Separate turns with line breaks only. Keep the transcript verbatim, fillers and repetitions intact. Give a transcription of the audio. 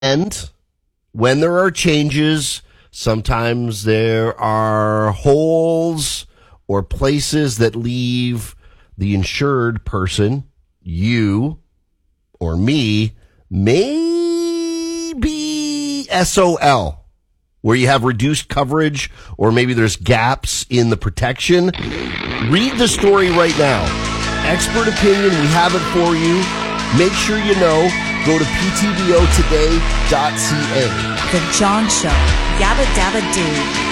And when there are changes, sometimes there are holes or places that leave the insured person, you or me, maybe S O L, where you have reduced coverage or maybe there's gaps in the protection. Read the story right now. Expert opinion, we have it for you. Make sure you know. Go to p t v o today dot c a.
The John Show. Yabba Dabba Doo.